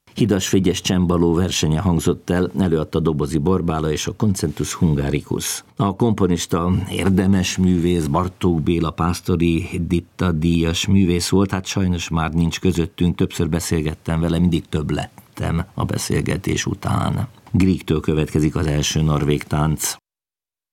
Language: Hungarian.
Hidas Frigyes csembaló versenye hangzott el, előadta Dobozi Borbála és a Concentus Hungarikus. A komponista érdemes művész, Bartók Béla Pásztori Ditta díjas művész volt, hát sajnos már nincs közöttünk, többször beszélgettem vele, mindig több lettem a beszélgetés után. Griektől következik az első norvég tánc.